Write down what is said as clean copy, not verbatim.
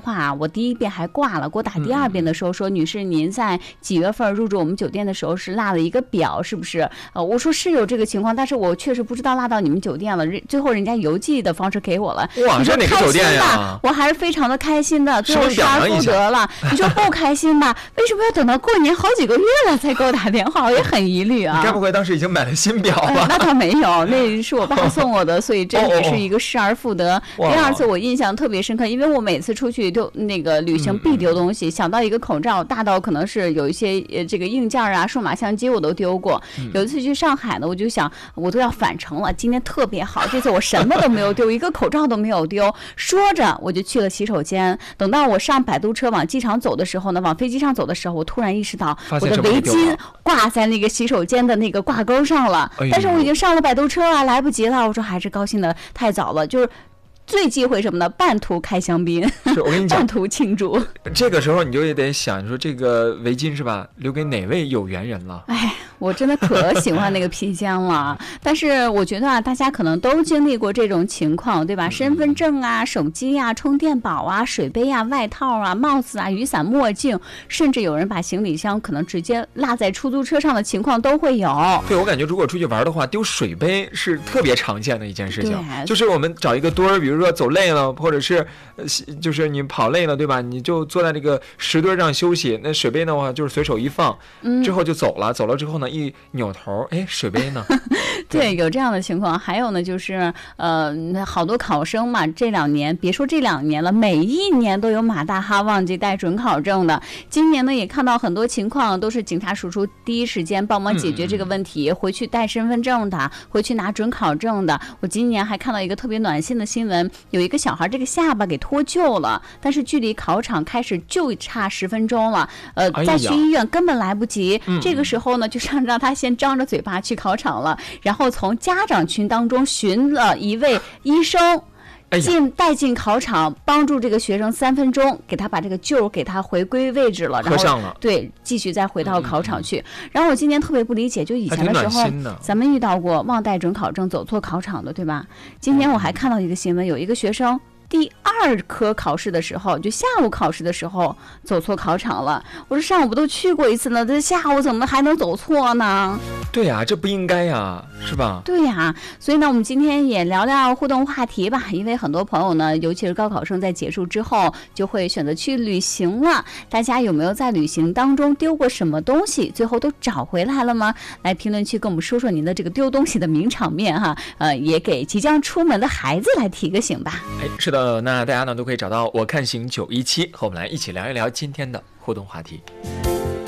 话，我第一遍还挂了，给我打第二遍的时候说，女士您在几月份入住我们酒店的时候是落了一个表，是不是？我说是有这个情况，但是我确实不知道落到你们酒店了，最后人家邮寄的方式给我了。 哇，这哪个酒店呀？ 我还是非常的开心的，最后失而复得了。你说不开心吧？为什么要等到过年好几个月了才给我打电话？我也很疑虑啊。 你该不会当时已经买了新表吧？ 那倒没有，那是我爸送我的，所以这也是一个失而复得。第二次我印象特别深刻，因为我每次出去丢那个旅行必丢东西，想到一个口罩，大到可能是有一些这个硬件啊、数码相机我都丢过。有一次去上海呢，我就想我都要返程了，今天特别好，这次我什么都没有丢，一个口罩都没有丢。说着我就去了洗手间，等到我上摆渡车往机场走的时候呢，往飞机上走的时候，我突然意识到我的围巾挂在那个洗手间的那个挂钩上了，但是我已经上了摆渡车啊，来不及了。我说还是高兴的太早了，就是最忌讳什么呢？半途开香槟， 是我跟你讲， 半途庆祝。 这个时候你就也得想，说这个围巾是吧，留给哪位有缘人了？ 哎，我真的可喜欢那个披肩了。但是我觉得啊，大家可能都经历过这种情况，对吧？身份证啊、手机啊、充电宝啊、水杯啊、外套啊、帽子啊、雨伞、墨镜，甚至有人把行李箱可能直接落在出租车上的情况都会有。 对，我感觉如果出去玩的话，丢水杯是特别常见的一件事情。就是我们找一个墩儿，比如说走累了，或者是就是你跑累了，对吧？你就坐在这个石墩上休息，那水杯的话就是随手一放，之后就走了。走了之后呢，一扭头，哎，水杯呢？ 对，有这样的情况。还有呢，就是好多考生嘛，这2年别说这2年了，每一年都有马大哈忘记带准考证的。今年呢，也看到很多情况都是警察叔叔第一时间帮忙解决这个问题，回去带身份证的，回去拿准考证的。我今年还看到一个特别暖心的新闻，有一个小孩这个下巴给脱臼了，但是距离考场开始就差10分钟了，再去医院根本来不及。这个时候呢，就让他先张着嘴巴去考场了，然后从家长群当中寻了一位医生。带进考场，帮助这个学生3分钟，给他把这个臼给他回归位置了，然后对继续再回到考场去。然后我今年特别不理解，就以前的时候咱们遇到过忘带准考证走错考场的，对吧？今年我还看到一个新闻，有一个学生第2科考试的时候，就下午考试的时候走错考场了。我说上午不都去过一次呢，这下午怎么还能走错呢？ 对呀，这不应该呀，是吧？ 对呀，所以呢，我们今天也聊聊互动话题吧。因为很多朋友呢，尤其是高考生，在结束之后就会选择去旅行了。大家有没有在旅行当中丢过什么东西，最后都找回来了吗？来评论区跟我们说说您的这个丢东西的名场面哈。也给即将出门的孩子来提个醒吧。 哎，是的，那大家呢都可以找到我看行917，和我们来一起聊一聊今天的互动话题。